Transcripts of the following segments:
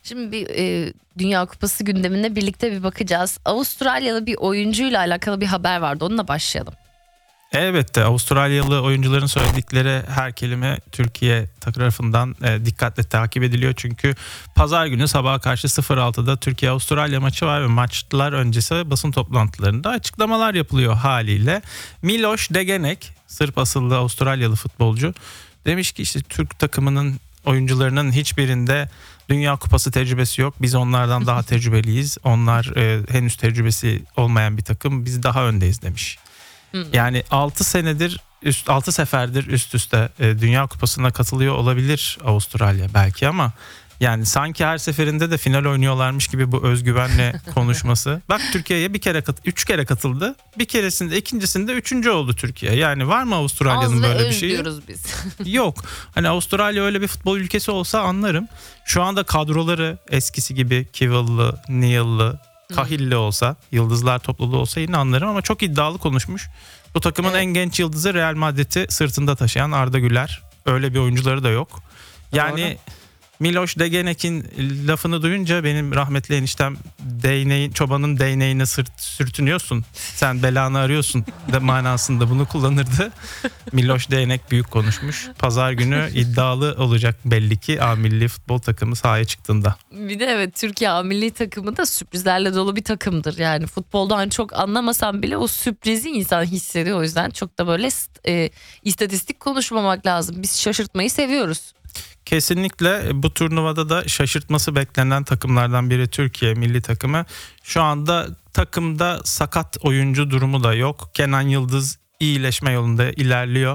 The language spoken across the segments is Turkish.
Şimdi bir Dünya Kupası gündemine birlikte bir bakacağız. Avustralyalı bir oyuncuyla alakalı bir haber vardı. Onunla başlayalım. Elbette Avustralyalı oyuncuların söyledikleri her kelime Türkiye tarafından dikkatle takip ediliyor. Çünkü pazar günü sabaha karşı 06'da Türkiye-Avustralya maçı var ve maçlar öncesi basın toplantılarında açıklamalar yapılıyor haliyle. Miloš Degenek, Sırp asıllı Avustralyalı futbolcu, demiş ki işte Türk takımının oyuncularının hiçbirinde Dünya Kupası tecrübesi yok. Biz onlardan daha tecrübeliyiz. Onlar henüz tecrübesi olmayan bir takım. Biz daha öndeyiz demiş. Yani 6 seferdir üst üste Dünya Kupası'na katılıyor olabilir Avustralya belki ama yani sanki her seferinde de final oynuyorlarmış gibi bu özgüvenle konuşması. Bak Türkiye'ye 3 kere katıldı. Bir keresinde, ikincisinde 3. oldu Türkiye. Yani var mı Avustralya'nın böyle bir şeyi? Az ve biz. Yok. Hani Avustralya öyle bir futbol ülkesi olsa anlarım. Şu anda kadroları eskisi gibi Kivell'lı, Neil'lı, Cahill'li olsa, yıldızlar topluluğu olsa yine anlarım ama çok iddialı konuşmuş. Bu takımın en genç yıldızı Real Madrid'i sırtında taşıyan Arda Güler. Öyle bir oyuncuları da yok. Yani Miloš Degenek'in lafını duyunca benim rahmetli eniştem çobanın değneğine sürtünüyorsun. Sen belanı arıyorsun da manasında bunu kullanırdı. Miloš Degenek büyük konuşmuş. Pazar günü iddialı olacak belli ki A milli futbol takımı sahaya çıktığında. Bir de evet, Türkiye A milli takımı da sürprizlerle dolu bir takımdır. Yani futboldan çok anlamasam bile o sürprizi insan hissediyor. O yüzden çok da böyle istatistik konuşmamak lazım. Biz şaşırtmayı seviyoruz. Kesinlikle bu turnuvada da şaşırtması beklenen takımlardan biri Türkiye milli takımı. Şu anda takımda sakat oyuncu durumu da yok. Kenan Yıldız iyileşme yolunda ilerliyor.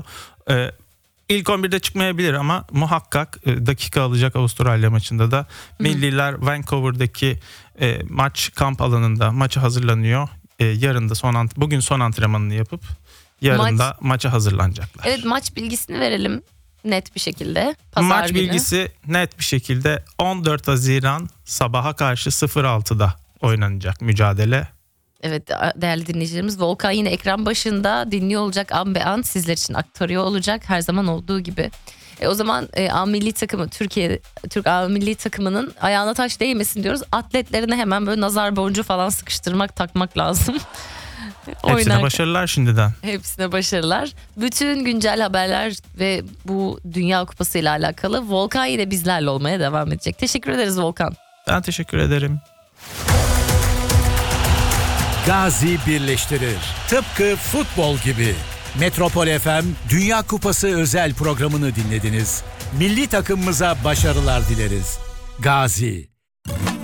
İlk 11'de çıkmayabilir ama muhakkak dakika alacak Avustralya maçında da. Milliler Vancouver'daki maç kamp alanında maça hazırlanıyor. Yarın da bugün son antrenmanını yapıp yarın da maça hazırlanacaklar. Evet, maç bilgisini verelim. Net bir şekilde. Maç bilgisi net bir şekilde 14 Haziran sabaha karşı 06'da oynanacak mücadele. Evet değerli dinleyicilerimiz, Volkan yine ekran başında dinliyor olacak, an be an sizler için aktarıyor olacak her zaman olduğu gibi. O zaman A milli takımı Türk A milli takımının ayağına taş değmesin diyoruz. Atletlerine hemen böyle nazar boncuğu falan takmak lazım. Hepsine başarılar şimdiden. Hepsine başarılar. Bütün güncel haberler ve bu Dünya Kupası ile alakalı Volkan yine bizlerle olmaya devam edecek. Teşekkür ederiz Volkan. Ben teşekkür ederim. Gazi birleştirir. Tıpkı futbol gibi. Metropol FM Dünya Kupası özel programını dinlediniz. Milli takımımıza başarılar dileriz. Gazi.